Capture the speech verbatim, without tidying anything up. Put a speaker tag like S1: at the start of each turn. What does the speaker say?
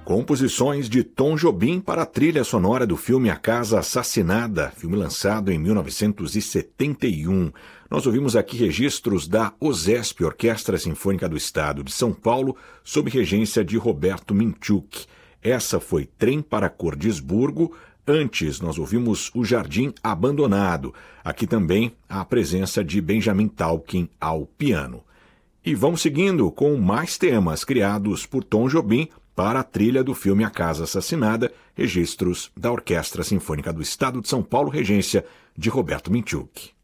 S1: Composições de Tom Jobim para a trilha sonora do filme A Casa Assassinada, filme lançado em mil novecentos e setenta e um. Nós ouvimos aqui registros da OSESP, Orquestra Sinfônica do Estado de São Paulo, sob regência de Roberto Minchuk. Essa foi Trem para Cordisburgo. Antes, nós ouvimos O Jardim Abandonado. Aqui também a presença de Benjamin Taupkin ao piano. E vamos seguindo com mais temas criados por Tom Jobim para a trilha do filme A Casa Assassinada, registros da Orquestra Sinfônica do Estado de São Paulo, regência de Roberto Minchuk.